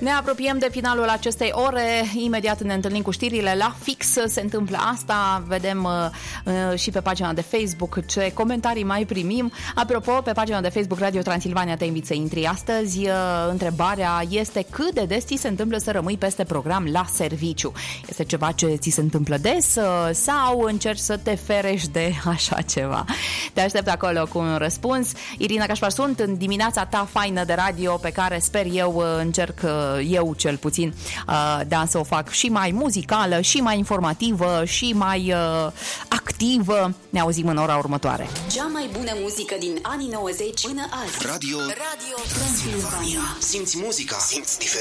Ne apropiem de finalul acestei ore. Imediat ne întâlnim cu știrile. La fix se întâmplă asta. Vedem și pe pagina de Facebook ce comentarii mai primim. Apropo, pe pagina de Facebook Radio Transilvania te invit să intri astăzi. Întrebarea este cât de des ți se întâmplă să rămâi peste program la serviciu. Este ceva ce ți se întâmplă des sau încerci să te ferești de așa ceva? Te aștept acolo cu un răspuns. Irina Cașpar sunt în dimineața ta faină de radio pe care sper eu, încerc eu cel puțin să o fac și mai muzicală, și mai informativă, și mai activă. Ne auzim în ora următoare. Cea mai bună muzică din anii 90 până azi. Radio Transilvania. Simți muzica, simți diferența.